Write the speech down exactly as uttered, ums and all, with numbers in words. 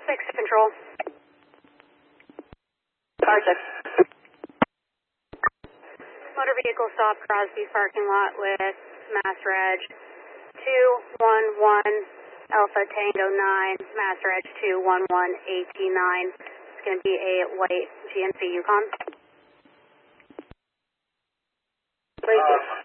six to control. Car six. Motor vehicle stop Crosby parking lot with Mass Reg two one one Alpha Tango nine, Mass Reg two one one A T nine. It's going to be a white G M C Yukon. Please.